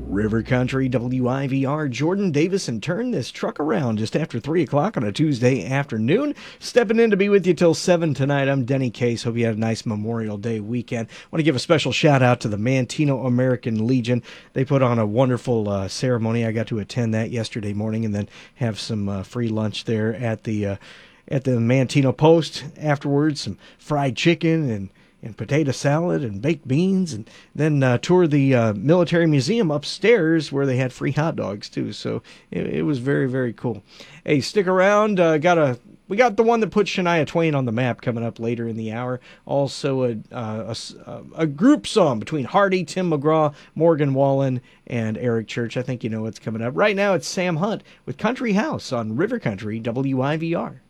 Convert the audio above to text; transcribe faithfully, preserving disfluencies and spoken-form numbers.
River Country W I V R, Jordan Davison turned this truck around just after three o'clock on a Tuesday afternoon. Stepping in to be with you till seven tonight. I'm Denny Case. Hope you had a nice Memorial Day weekend. Want to give a special shout out to the Manteno American Legion. They put on a wonderful uh, ceremony. I got to attend that yesterday morning and then have some uh, free lunch there at the uh, at the Manteno Post afterwards. Some fried chicken and and potato salad and baked beans, and then uh, toured the uh, military museum upstairs where they had free hot dogs too. So it, it was very, very cool. Hey, stick around. Uh, got a we got the one that put Shania Twain on the map coming up later in the hour. Also a uh, a, a group song between Hardy, Tim McGraw, Morgan Wallen, and Eric Church. I think you know what's coming up. Right now it's Sam Hunt with Country House on River Country W I V R.